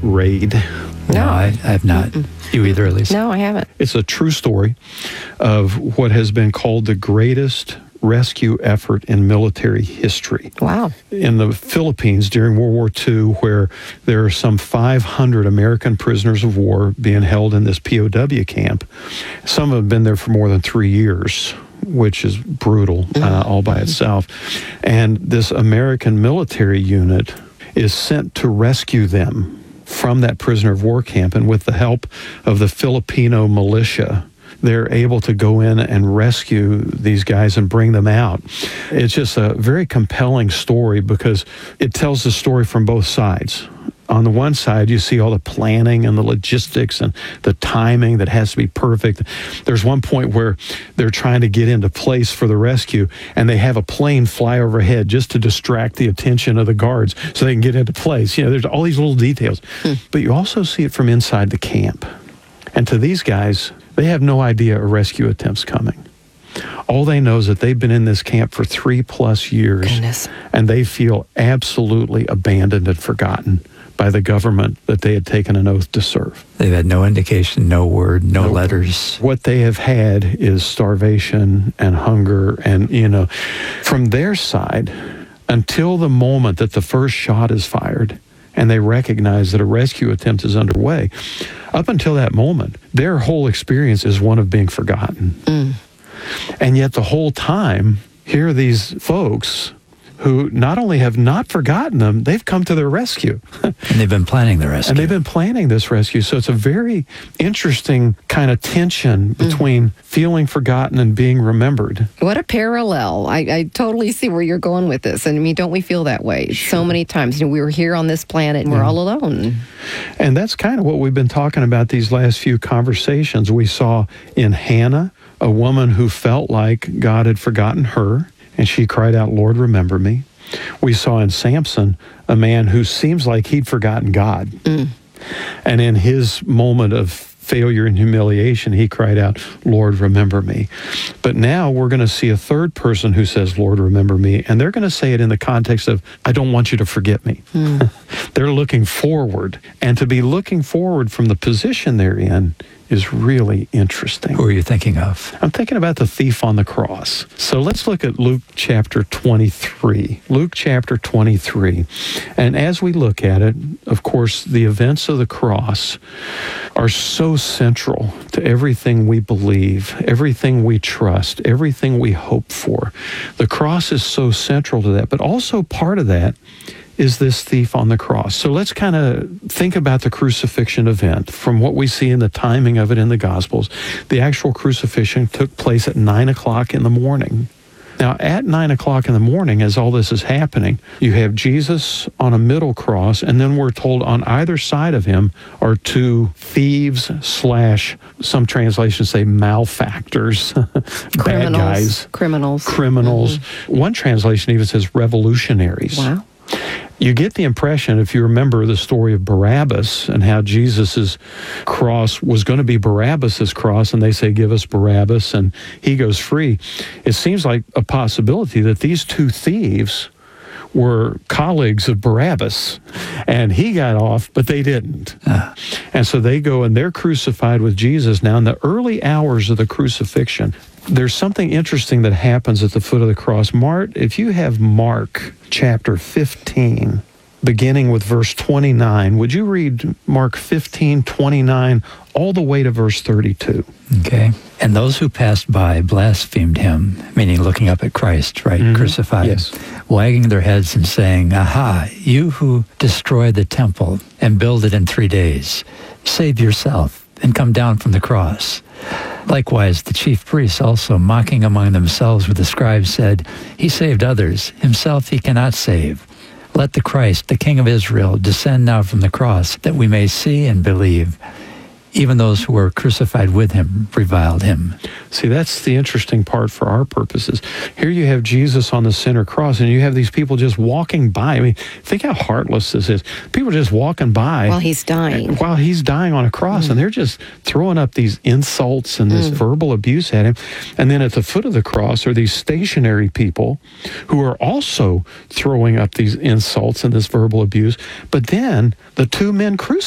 Raid? No, I have not. You either, at least? No, I haven't. It's a true story of what has been called the greatest rescue effort in military history. Wow. In the Philippines during World War II, where there are some 500 American prisoners of war being held in this POW camp. Some have been there for more than 3 years, which is brutal all by itself. And this American military unit is sent to rescue them from that prisoner of war camp, and with the help of the Filipino militia, they're able to go in and rescue these guys and bring them out. It's just a very compelling story because it tells the story from both sides. On the one side, you see all the planning and the logistics and the timing that has to be perfect. There's one point where they're trying to get into place for the rescue, and they have a plane fly overhead just to distract the attention of the guards so they can get into place. You know, there's all these little details. But you also see it from inside the camp. And to these guys, they have no idea a rescue attempt's coming. All they know is that they've been in this camp for 3+ years. Goodness. And they feel absolutely abandoned and forgotten by the government that they had taken an oath to serve. They've had no indication, no word, no letters. What they have had is starvation and hunger. And, you know, from their side, until the moment that the first shot is fired and they recognize that a rescue attempt is underway, up until that moment, their whole experience is one of being forgotten. And yet the whole time, here are these folks who not only have not forgotten them, they've come to their rescue. And they've been planning the rescue. And they've been planning this rescue. So it's a very interesting kind of tension between feeling forgotten and being remembered. What a parallel. I totally see where you're going with this. And I mean, don't we feel that way so many times? You know, we were here on this planet and we're all alone. And that's kind of what we've been talking about these last few conversations. We saw in Hannah, a woman who felt like God had forgotten her, and she cried out, "Lord, remember me." We saw in Samson a man who seems like he'd forgotten God. And in his moment of failure and humiliation, he cried out, "Lord, remember me." But now we're going to see a third person who says, "Lord, remember me." And they're going to say it in the context of, "I don't want you to forget me." They're looking forward. And to be looking forward from the position they're in is really interesting. Who are you thinking of? I'm thinking about the thief on the cross. So let's look at Luke chapter 23. Luke chapter 23. And as we look at it, of course, the events of the cross are so central to everything we believe, everything we trust, everything we hope for. The cross is so central to that, but also part of that is this thief on the cross. So let's kind of think about the crucifixion event from what we see in the timing of it in the Gospels. The actual crucifixion took place at 9 o'clock in the morning. Now, at 9 o'clock in the morning, as all this is happening, you have Jesus on a middle cross, and then we're told on either side of him are two thieves / some translations say malefactors, bad guys. Criminals. One translation even says revolutionaries. Wow. You get the impression, if you remember the story of Barabbas and how Jesus' cross was going to be Barabbas' cross, and they say, "Give us Barabbas," and he goes free. It seems like a possibility that these two thieves were colleagues of Barabbas, and he got off, but they didn't. And so they go and they're crucified with Jesus. Now, in the early hours of the crucifixion, there's something interesting that happens at the foot of the cross. Mart, if you have Mark chapter 15, beginning with verse 29, would you read Mark 15:29 all the way to verse 32? Okay. And those who passed by blasphemed him, meaning looking up at Christ, right, crucified, yes, wagging their heads and saying, "Aha, you who destroy the temple and build it in 3 days, save yourself and come down from the cross." Likewise, the chief priests also, mocking among themselves with the scribes, said, "He saved others, himself he cannot save. Let the Christ, the King of Israel, descend now from the cross, that we may see and believe." Even those who were crucified with him reviled him. See, that's the interesting part for our purposes. Here you have Jesus on the center cross, and you have these people just walking by. I mean, think how heartless this is. People just walking by. While he's dying. While he's dying on a cross, and they're just throwing up these insults and this verbal abuse at him. And then at the foot of the cross are these stationary people who are also throwing up these insults and this verbal abuse. But then the two men crucified